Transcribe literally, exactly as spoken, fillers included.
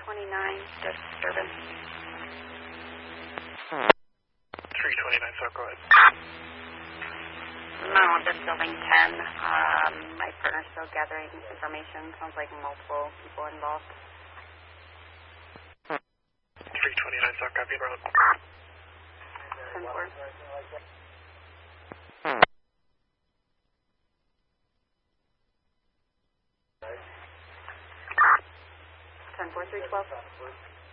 twenty-nine, disturbance. three twenty-nine, so go ahead. No, just building ten. Um, my partner's still gathering information. Sounds like multiple people involved. three twenty-nine, so copy, road. ten four. ten four, three twelve.